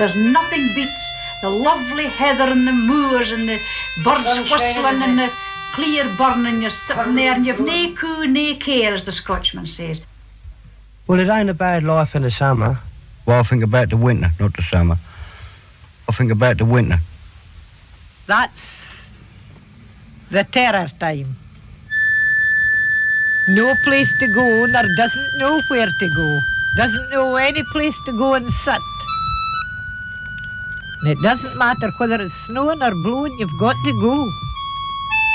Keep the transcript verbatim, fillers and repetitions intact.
There's nothing beats the lovely heather and the moors and the birds whistling and the clear burn, and you're sitting there and you've nae coo, nae care, as the Scotchman says. Well, it ain't a bad life in the summer. Well, I think about the winter, not the summer. I think about the winter. That's the terror time. No place to go, nor doesn't know where to go. Doesn't know any place to go and sit. And it doesn't matter whether it's snowing or blowing, you've got to go.